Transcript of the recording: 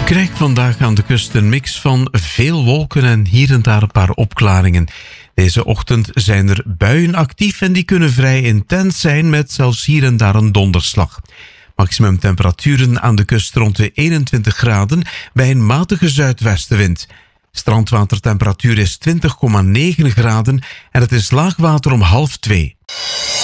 Krijg vandaag aan de kust een mix van veel wolken en hier en daar een paar opklaringen. Deze ochtend zijn er buien actief en die kunnen vrij intens zijn met zelfs hier en daar een donderslag. Maximum temperaturen aan de kust rond de 21 graden bij een matige zuidwestenwind. Strandwatertemperatuur is 20,9 graden en het is laagwater om 1:30.